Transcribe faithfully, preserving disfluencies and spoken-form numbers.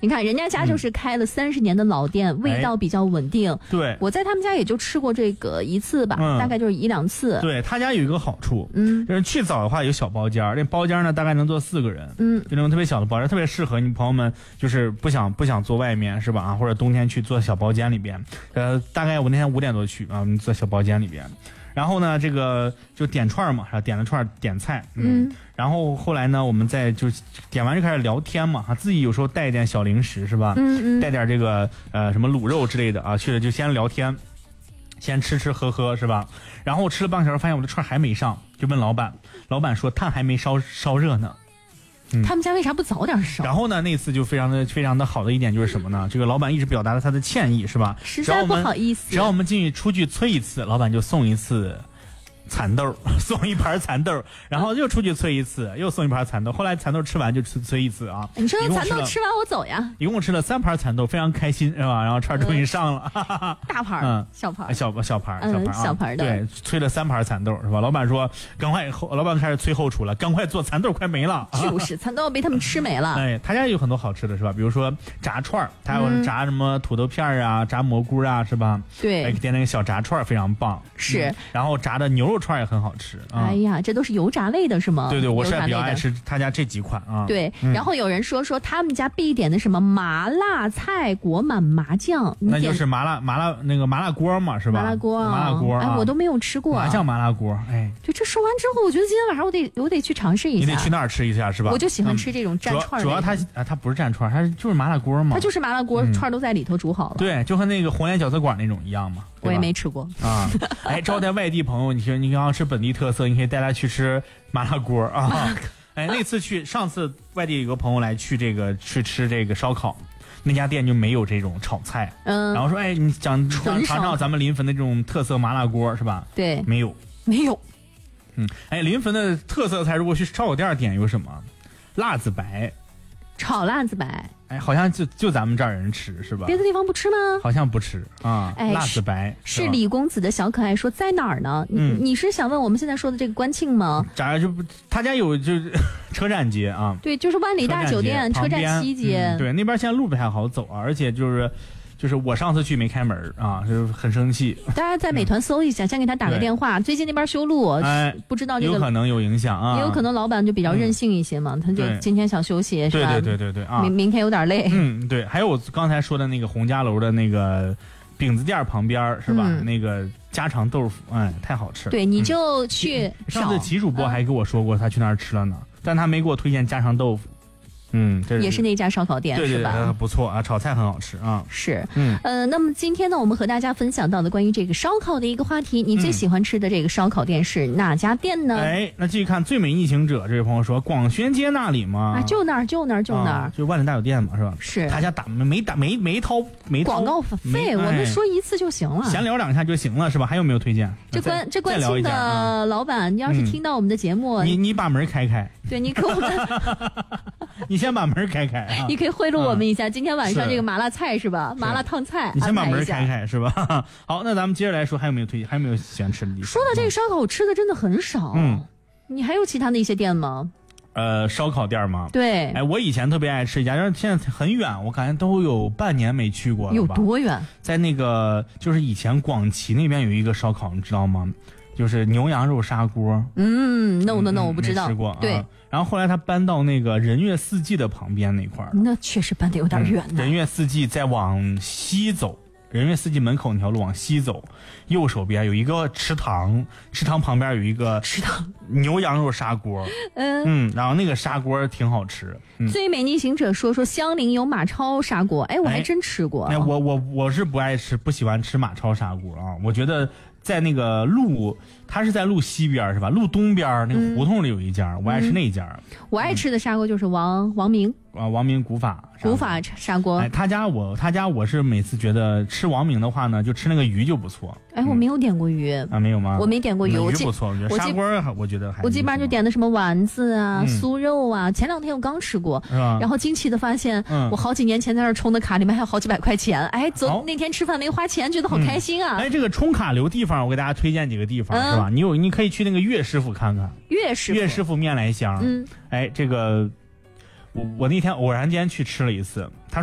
你看人家家就是开了三十年的老店，嗯、味道比较稳定。 哎、对， 我在他们家也就吃过这个一次吧，嗯、大概就是一两次。 对他家有一个好处， 嗯， 就是去早的话有小包间，那包间呢大概能坐四个人， 嗯， 就那种特别小的包间，特别适合你朋友们，就是不想不想坐外面是吧？啊，或者冬天去坐小包间里边，呃，大概我那天五点多去啊，我们坐小包间里边。然后呢，这个就点串嘛，点了串点菜，嗯，嗯然后后来呢，我们再就点完就开始聊天嘛，自己有时候带一点小零食是吧？ 嗯嗯， 带点这个呃什么卤肉之类的啊，去了就先聊天，先吃吃喝喝是吧？然后吃了半个小时，发现我的串还没上，就问老板，老板说炭还没烧烧热呢。 嗯、他们家为啥不早点烧？ 然后呢，那次就非常的非常的好的一点就是什么呢？这个老板一直表达了他的歉意，是吧？ 实在不好意思。 只要我们进去出去催一次，老板就送一次蚕豆，送一盘蚕豆，然后又出去催一次，又送一盘蚕豆。后来蚕豆吃完就催催一次啊。 你说蚕豆吃完我走呀？ 一共吃了三盘蚕豆，非常开心是吧？然后串终于上了， 嗯、哈哈大盘、嗯、小盘、 小小盘、 嗯、 小盘、啊、 小盘的。 对，催了三盘蚕豆是吧？老板说赶快，老板开始催后厨了，赶快做蚕豆，快没了。 就是蚕豆被他们吃没了。 哎，他家有很多好吃的是吧？比如说炸串，他有炸什么土豆片啊，炸蘑菇啊，是吧？ 对， 哎，点那个小炸串非常棒。 是、 嗯，然后炸的牛肉串也很好吃。 嗯、哎呀，这都是油炸类的是吗？ 对对，我是比较爱吃他家这几款啊。 对、嗯，然后有人说说他们家必点的什么麻辣菜裹满麻酱， 那就是麻辣麻辣那个麻辣锅嘛，是吧？ 麻辣锅、啊， 麻辣锅、啊， 哎，我都没有吃过麻酱麻辣锅。哎， 对，这说完之后，我觉得今天晚上我得我得去尝试一下。 你得去那儿吃一下是吧？ 我就喜欢吃这种蘸串、嗯。 主要它啊，它不是蘸串，它就是麻辣锅嘛。 它就是麻辣锅，嗯、串都在里头煮好了。 对，就和那个红莲饺子馆那种一样嘛。 我也没吃过啊。哎，招待外地朋友，你说你要吃本地特色，你可以带他去吃麻辣锅啊。哎，那次去，上次外地有个朋友来去这个去吃这个烧烤，那家店就没有这种炒菜。嗯。然后说，哎，你想尝尝咱们临汾的这种特色麻辣锅是吧？ 对。 没有。 没有。 嗯。哎，临汾的特色菜，如果去烧烤店点有什么？辣子白。 炒辣子白， 哎，好像就就咱们这儿人吃是吧？ 别的地方不吃吗？ 好像不吃啊。 哎， 辣子白是, 是李公子的小可爱说在哪儿呢？ 嗯， 你是想问我们现在说的这个官庆吗？ 咋就不？他家有就是车站街啊。 对，就是万里大酒店车站西街、 嗯。对，那边现在路不太好走啊，而且就是。就是我上次去没开门啊，就是很生气。 大家在美团搜一下，嗯、先给他打个电话。最近那边修路， 哎， 不知道这个有可能有影响啊。 也有可能老板就比较任性一些嘛，嗯、他就今天想休息是吧？ 对对对对对啊， 明明天有点累。 嗯，对。还有我刚才说的那个洪家楼的那个饼子店旁边是吧？嗯、那个家常豆腐，哎，太好吃了。 对，你就去、 嗯。上次齐主播还跟我说过他去那儿吃了呢，嗯、但他没给我推荐家常豆腐。嗯，这是也是那家烧烤店， 对对对， 是吧？ 不错啊，炒菜很好吃啊。 是，嗯，呃，那么今天呢，我们和大家分享到的关于这个烧烤的一个话题，你最喜欢吃的这个烧烤店是哪家店呢？ 嗯、哎，那继续看最美逆行者，这位朋友说广宣街那里吗？ 啊，就那儿，就那儿，就那儿， 啊、就万里大酒店嘛，是吧？ 是， 他家打没打没没掏没掏广告费，我们说一次就行了， 闲聊两下就行了，是吧？还有没有推荐？ 这关这关心的老板，你要是听到我们的节目， 嗯、你你把门开开， 对你给我们， 你先把门开开。 你可以贿赂我们一下，嗯、今天晚上这个麻辣菜是吧？麻辣烫菜， 你先把门开开是吧？好，那咱们接着来说，还有没有推荐？还有没有喜欢吃的地方？ 说到这个烧烤，我吃的真的很少。嗯，你还有其他的一些店吗？ 呃，烧烤店吗？ 对。 哎，我以前特别爱吃一家，但是现在很远，我感觉都有半年没去过了吧。 有多远？ 在那个就是以前广旗那边有一个烧烤，你知道吗？就是牛羊肉砂锅。 嗯 ，no no no，、嗯、我不知道。 没吃过。 对。 啊然后后来他搬到那个人悦四季的旁边那块儿， 那确实搬得有点远、 嗯。人悦四季再往西走，人悦四季门口那条路往西走，右手边有一个池塘，池塘旁边有一个池塘牛羊肉砂锅，嗯嗯，然后那个砂锅挺好吃。嗯、 最美逆行者说说香菱有马超砂锅，哎，我还真吃过。 哎，我我我是不爱吃，不喜欢吃马超砂锅啊，我觉得。在那个路，它是在路西边是吧？路东边那个胡同里有一家，嗯、我爱吃那家。 嗯、我爱吃的砂锅就是王、嗯、王明啊，王明古法古法砂锅。 哎，他家我他家我是每次觉得吃王明的话呢，就吃那个鱼就不错。 哎，我没有点过鱼、 嗯、啊，没有吗？ 我没点过鱼， 鱼不错，我觉得砂锅我觉得还。 我基本上就点的什么丸子啊、嗯、酥肉啊。前两天我刚吃过， 是吧？ 然后惊奇的发现，嗯、我好几年前在那儿充的卡里面还有好几百块钱。哎，走那天吃饭没花钱，觉得好开心啊！ 嗯、哎，这个充卡留地方，我给大家推荐几个地方、嗯、是吧？你有你可以去那个岳师傅看看， 岳师傅岳师傅面来香。 嗯， 哎，这个我我那天偶然间去吃了一次，他。